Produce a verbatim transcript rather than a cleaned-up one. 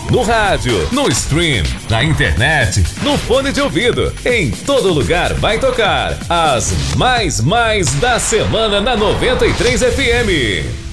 no rádio, no stream, na internet, no fone de ouvido. Em todo lugar vai tocar as mais mais da semana na noventa e três F M.